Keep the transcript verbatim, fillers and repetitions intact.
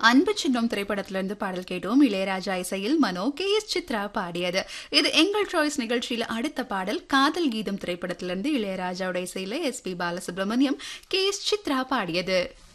அன்பு சின்னம் திரைப்படத்திலிருந்து பாடல் கேட்டோம். இளையராஜா இசையில் மனோ கே எஸ் சித்ரா பாடியது. இது எங்கள் சாய்ஸ் நிகழ்ச்சியில அடுத்த பாடல் காதல் கீதம் திரைப்படத்திலிருந்து இளையராஜாவோட இசையில S B Balasubramaniam K S Chitra பாடியது.